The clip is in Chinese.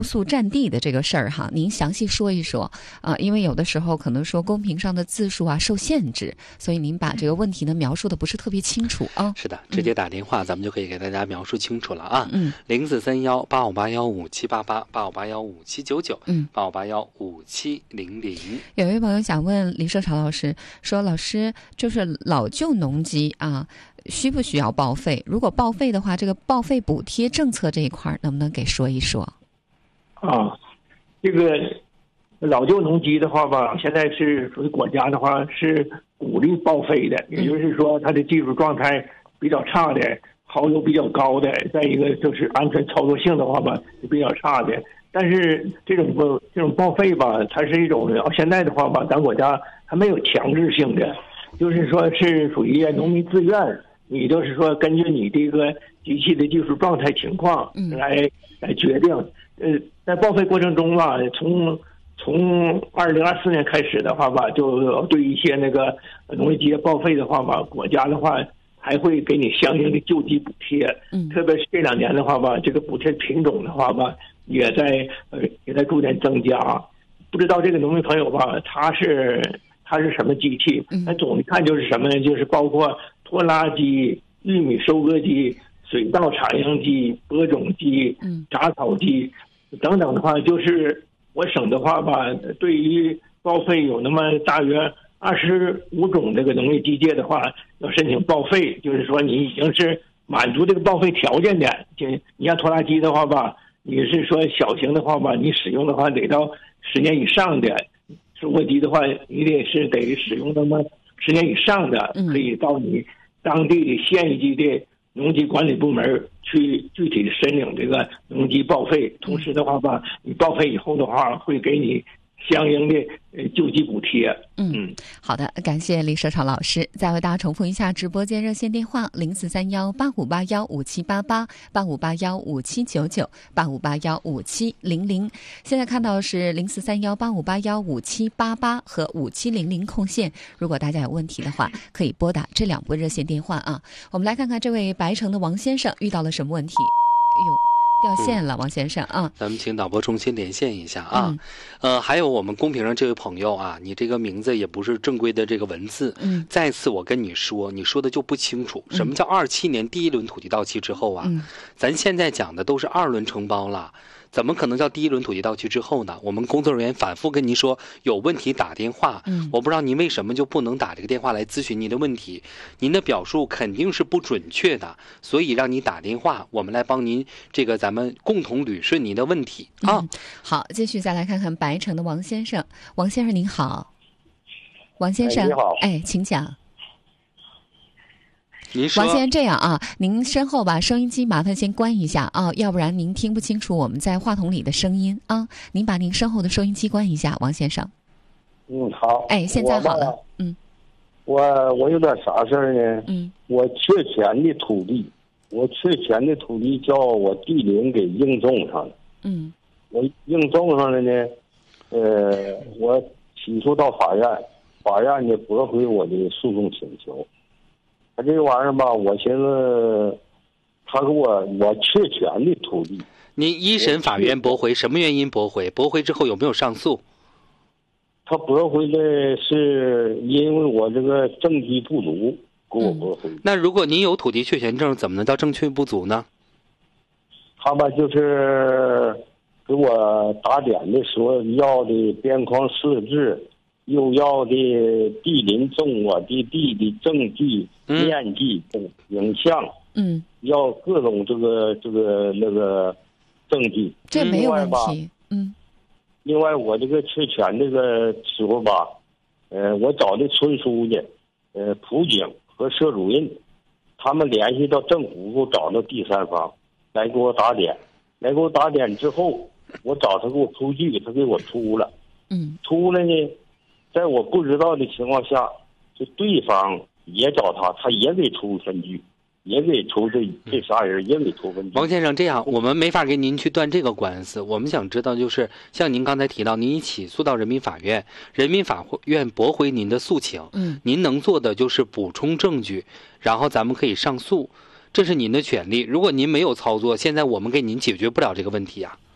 诉占地的这个事儿哈，您详细说一说因为有的时候可能说公屏上的字数啊受限制，所以您把这个问题呢描述的不是特别清楚啊。 是的，直接打电话咱们就可以给大家描述清楚了啊。043185815788，85815799，85815700。 有一位朋友想问李社潮老师说，老师就是老旧农机啊，需不需要报废？如果报废的话，这个报废补贴政策这一块能不能给说一说？ 这个老旧农机的话吧，现在是属于国家的话是鼓励报废的，也就是说它的技术状态比较差的，耗油比较高的，再一个就是安全操作性的话吧是比较差的。但是这种报废吧，它是一种现在的话吧，咱国家还没有强制性的，就是说是属于农民自愿，你就是说根据你这个机器的技术状态情况来决定。在报废过程中吧，从2024年开始的话吧，就对一些那个农业机械报废的话吧，国家的话还会给你相应的救济补贴。特别是这2年的话吧，这个补贴品种的话吧，也在逐渐增加。不知道这个农民朋友吧，他是什么机器？那总的看就是什么呢？就是包括拖拉机、玉米收割机、水稻插秧机、播种机、杂草机等等的话，就是我省的话吧，对于报废有那么大约25种这个农业机械的话，要申请报废，就是说你已经是满足这个报废条件的。就你像拖拉机的话吧，你是说小型的话吧，你使用的话得到10年以上的；收割机的话，你得使用那么10年以上的，可以到你当地的县一级的农机管理部门去具体的申领这个农机报废。同时的话吧，你报废以后的话，会给你相应的救济补贴。 好的，感谢李社潮老师。再为大家重复一下直播间热线电话：043185815788，85815799，85815700。现在看到是043185815788和5700空线。如果大家有问题的话，可以拨打这2部热线电话啊。我们来看看这位白城的王先生遇到了什么问题。掉线了，王先生啊， 咱们请导播中心连线一下啊。还有我们公屏上这位朋友啊，你这个名字也不是正规的这个文字。再次我跟你说，你说的就不清楚。什么叫27年第1轮土地到期之后啊？咱现在讲的都是2轮承包了。怎么可能叫第1轮土地到期之后呢？我们工作人员反复跟您说有问题打电话，我不知道您为什么就不能打这个电话来咨询您的问题。您的表述肯定是不准确的，所以让你打电话，我们来帮您咱们共同捋顺您的问题啊。 好，继续再来看看白城的王先生。王先生您好。王先生， 你好， 请讲。 您说， 王先生，这样啊，您身后把收音机麻烦先关一下啊，要不然您听不清楚我们在话筒里的声音啊。您把您身后的收音机关一下，王先生。 好。 现在好了。 我有点啥事儿呢？我缺钱的土地，叫我地邻给硬种上了。我硬种上了呢，我起诉到法院，法院呢驳回我的诉讼请求。他这个玩意儿吧，我寻思，他给我缺权的土地。 您一审法院驳回，什么原因驳回？驳回之后有没有上诉？ 他驳回的是因为我这个证据不足，给我驳回。 那如果您有土地确权证，怎么能叫证据不足呢？ 他吧就是给我打点的说要的边框设置。又要的地邻种我的地的证据、面积、影像，要各种这个证据。 这没有问题。 另外我这个缺权这个时候吧，我找的村书记、普警和社主任，他们联系到政府，给我找到第三方来给我打点。来给我打点之后，我找他给我出具，他给我出了。出了呢。在我不知道的情况下，就对方也找他也给出分据，也给出这仨人也给出分据。 王先生，这样我们没法给您去断这个官司。我们想知道，就是像您刚才提到，您起诉到人民法院，人民法院驳回您的诉请，您能做的就是补充证据，然后咱们可以上诉，这是您的权利。如果您没有操作，现在我们给您解决不了这个问题啊。